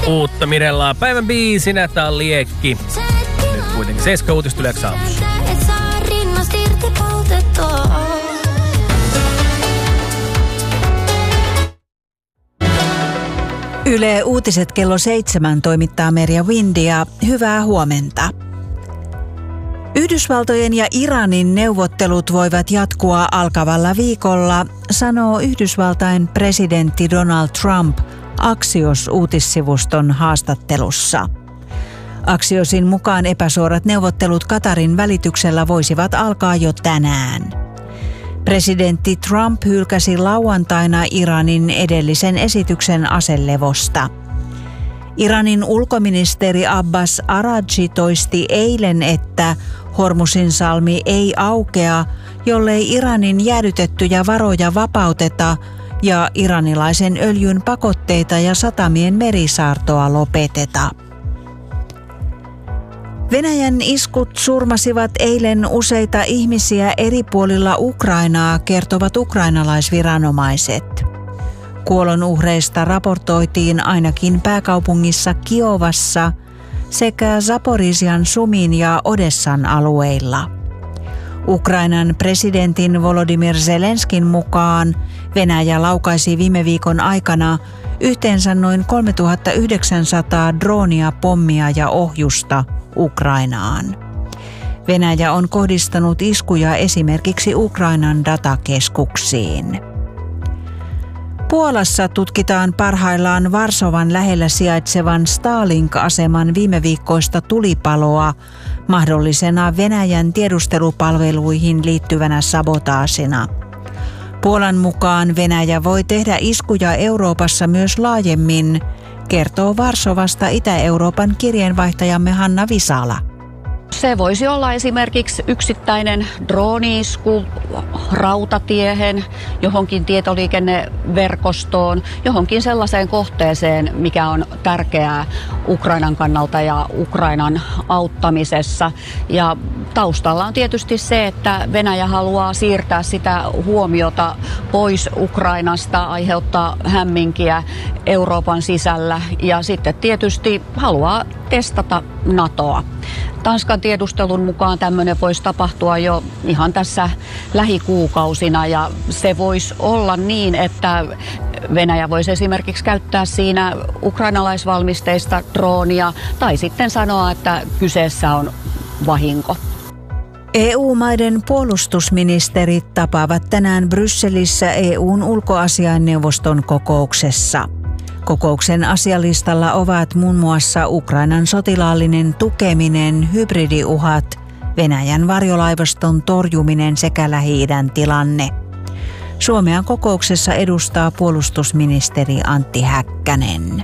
Uutta Mirellaa päivän biisinä, tää on Liekki. Nyt kuitenkin 7 uutista Yleensä aamussa. Yle Uutiset kello 7 toimittaa Merja Windia. Hyvää huomenta. Yhdysvaltojen ja Iranin neuvottelut voivat jatkua alkavalla viikolla, sanoo Yhdysvaltain presidentti Donald Trump Axios-uutissivuston haastattelussa. Axiosin mukaan epäsuorat neuvottelut Qatarin välityksellä voisivat alkaa jo tänään. Presidentti Trump hylkäsi lauantaina Iranin edellisen esityksen aselevosta. Iranin ulkoministeri Abbas Araghchi toisti eilen, että Hormuzin salmi ei aukea, jollei Iranin jäädytettyjä varoja vapauteta ja iranilaisen öljyn pakotteita ja satamien merisaartoa lopeteta. Venäjän iskut surmasivat eilen useita ihmisiä eri puolilla Ukrainaa, kertovat ukrainalaisviranomaiset. Kuolonuhreista raportoitiin ainakin pääkaupungissa Kiovassa sekä Zaporizhian, Sumin ja Odessan alueilla. Ukrainan presidentin Volodymyr Zelenskin mukaan Venäjä laukaisi viime viikon aikana yhteensä noin 3900 droonia, pommia ja ohjusta Ukrainaan. Venäjä on kohdistanut iskuja esimerkiksi Ukrainan datakeskuksiin. Puolassa tutkitaan parhaillaan Varsovan lähellä sijaitsevan Starlink-aseman viime viikkoista tulipaloa mahdollisena Venäjän tiedustelupalveluihin liittyvänä sabotaasina. Puolan mukaan Venäjä voi tehdä iskuja Euroopassa myös laajemmin, kertoo Varsovasta Itä-Euroopan kirjeenvaihtajamme Hanna Visala. Se voisi olla esimerkiksi yksittäinen drooni-isku rautatiehen, johonkin tietoliikenneverkostoon, johonkin sellaiseen kohteeseen, mikä on tärkeää Ukrainan kannalta ja Ukrainan auttamisessa. Ja taustalla on tietysti se, että Venäjä haluaa siirtää sitä huomiota pois Ukrainasta, aiheuttaa hämminkiä Euroopan sisällä ja sitten tietysti haluaa testata NATOa. Tanskan tiedustelun mukaan tämmöinen voisi tapahtua jo ihan tässä lähikuukausina ja se voisi olla niin, että Venäjä voisi esimerkiksi käyttää siinä ukrainalaisvalmisteista droonia tai sitten sanoa, että kyseessä on vahinko. EU-maiden puolustusministerit tapaavat tänään Brysselissä EU:n ulkoasiainneuvoston kokouksessa. Kokouksen asialistalla ovat muun muassa Ukrainan sotilaallinen tukeminen, hybridiuhat, Venäjän varjolaivaston torjuminen sekä Lähi-idän tilanne. Suomea kokouksessa edustaa puolustusministeri Antti Häkkänen.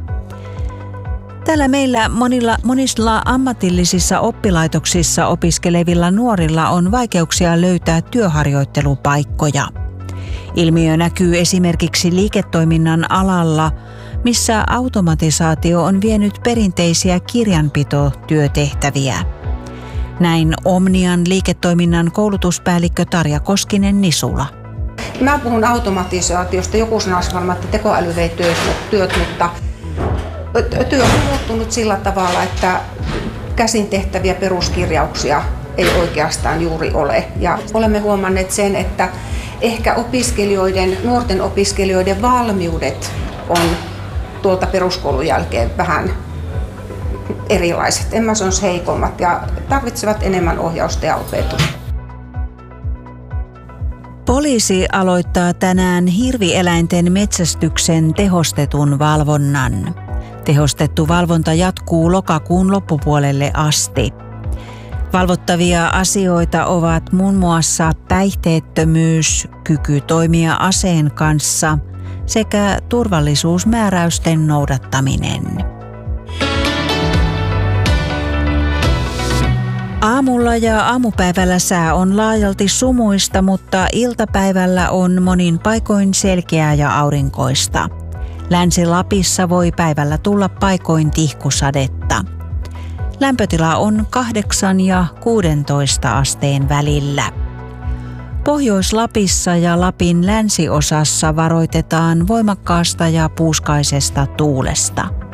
Täällä meillä monilla ammatillisissa oppilaitoksissa opiskelevilla nuorilla on vaikeuksia löytää työharjoittelupaikkoja. Ilmiö näkyy esimerkiksi liiketoiminnan alalla, missä automatisaatio on vienyt perinteisiä kirjanpitotyötehtäviä. Näin Omnian liiketoiminnan koulutuspäällikkö Tarja Koskinen-Nisula. Mä puhun automatisaatiosta, joku sanoisi varmaan, että tekoäly vei työt, mutta työ on muuttunut sillä tavalla, että käsin tehtäviä peruskirjauksia ei oikeastaan juuri ole. Ja olemme huomanneet sen, että ehkä nuorten opiskelijoiden valmiudet on tuolta peruskoulun jälkeen vähän erilaiset. En mä sanoisi heikommat ja tarvitsevat enemmän ohjausta ja opetusta. Poliisi aloittaa tänään hirvieläinten metsästyksen tehostetun valvonnan. Tehostettu valvonta jatkuu lokakuun loppupuolelle asti. Valvottavia asioita ovat muun muassa päihteettömyys, kyky toimia aseen kanssa sekä turvallisuusmääräysten noudattaminen. Aamulla ja aamupäivällä sää on laajalti sumuista, mutta iltapäivällä on monin paikoin selkeää ja aurinkoista. Länsi-Lapissa voi päivällä tulla paikoin tihkusadetta. Lämpötila on 8 ja 16 asteen välillä. Pohjois-Lapissa ja Lapin länsiosassa varoitetaan voimakkaasta ja puuskaisesta tuulesta.